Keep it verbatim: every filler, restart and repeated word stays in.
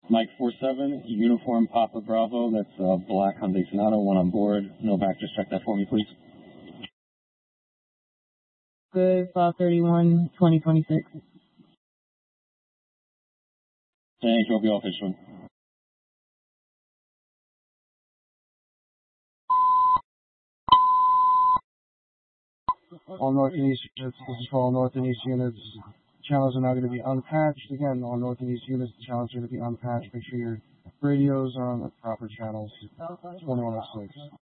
Mike four seven, Uniform Papa Bravo, that's uh, Black Hyundai Sonata, one on board. Novak, just check that for me, please. Good, five thirty-one, twenty twenty-six. Thank you, I'll be off this one. All north and east units, this is for all north and east units. Channels are now going to be unpatched. Again, all north and east units, the channels are going to be unpatched. Make sure your radios are on the proper channels. twenty-one oh six.